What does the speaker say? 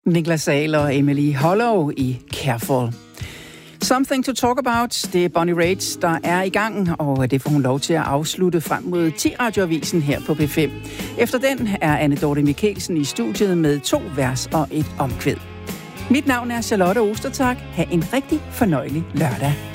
Niklas Sahl og Emily Hollow i Careful. Something to talk about, det er Bonnie Raitt, der er i gang, og det får hun lov til at afslutte frem mod 10-radioavisen her på P5. Efter den er Anne Dorte Mikkelsen i studiet med 2 vers og et omkvæd. Mit navn er Charlotte Ostertag. Ha' en rigtig fornøjelig lørdag.